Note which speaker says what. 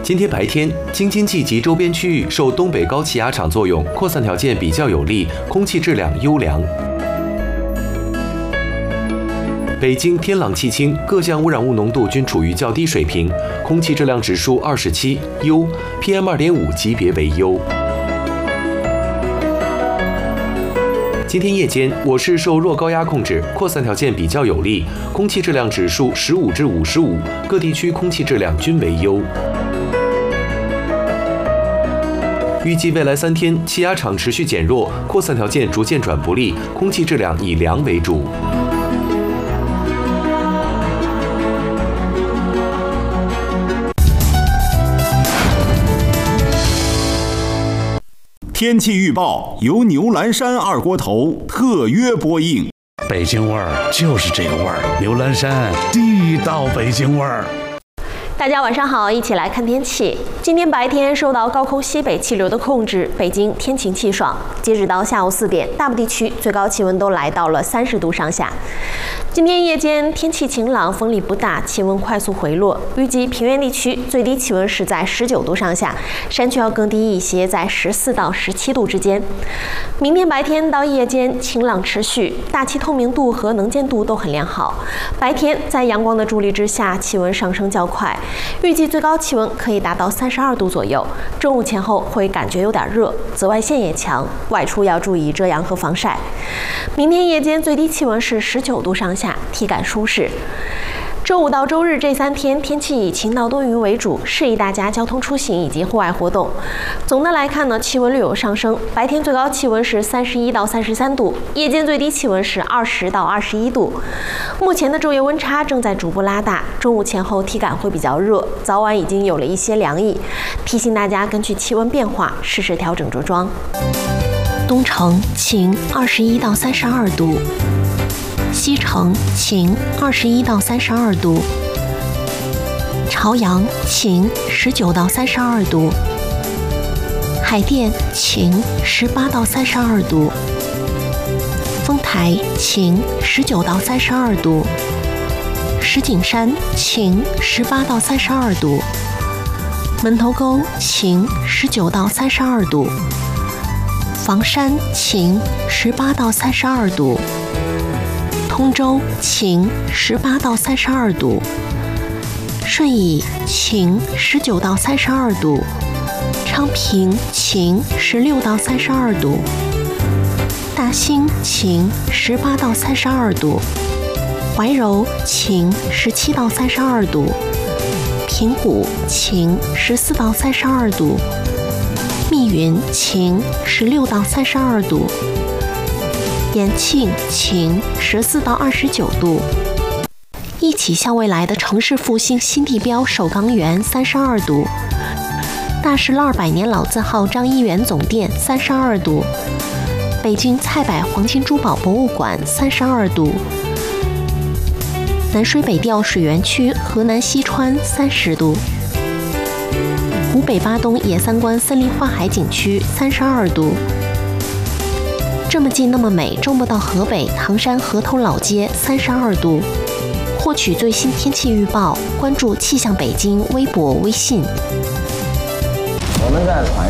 Speaker 1: 今天白天，京津冀及周边区域受东北高气压场作用，扩散条件比较有利，空气质量优良。北京天朗气清，各项污染物浓度均处于较低水平，空气质量指数27，优 ，PM2.5 级别为优。今天夜间，我市受弱高压控制，扩散条件比较有利，空气质量指数15至55，各地区空气质量均为优。预计未来3天，气压场持续减弱，扩散条件逐渐转不利，空气质量以良为主。
Speaker 2: 天气预报由牛栏山二锅头特约播映。
Speaker 3: 北京味儿就是这个味儿，牛栏山地道北京味儿。
Speaker 4: 大家晚上好，一起来看天气。今天白天受到高空西北气流的控制，北京天晴气爽。截止到下午4点，大部地区最高气温都来到了30度上下。今天夜间天气晴朗，风力不大，气温快速回落。预计平原地区最低气温是在19度上下，山区要更低一些，在14到17度之间。明天白天到夜间晴朗持续，大气透明度和能见度都很良好。白天在阳光的助力之下，气温上升较快。预计最高气温可以达到32度左右，中午前后会感觉有点热，紫外线也强，外出要注意遮阳和防晒。明天夜间最低气温是19度上下，体感舒适。周五到周日这3天天气以晴到多云为主，适宜大家交通出行以及户外活动。总的来看呢，气温略有上升，白天最高气温是31到33度，夜间最低气温是20到21度。目前的昼夜温差正在逐步拉大，中午前后体感会比较热，早晚已经有了一些凉意，提醒大家根据气温变化适时调整着装。东城晴21到32度。西城晴21到32度，朝阳晴19到32度，海淀晴18到32度，丰台晴19到32度，石景山晴18到32度，门头沟晴19到32度，房山晴18到32度。通州晴18到32度，顺义晴19到32度，昌平晴16到32度，大兴晴18到32度，怀柔晴17到32度，平谷晴14到32度，密云晴16到32度。延庆晴14到29度，一起向未来的城市复兴新地标首钢园32度，大石栏200年老字号张一元总店32度，北京菜百黄金珠宝博物馆32度，南水北调水源区河南西川30度，湖北巴东野三关森林花海景区32度。这么近那么美，周末到河北唐山河头老街32度。获取最新天气预报，关注气象北京微博、微信。
Speaker 5: 我们在船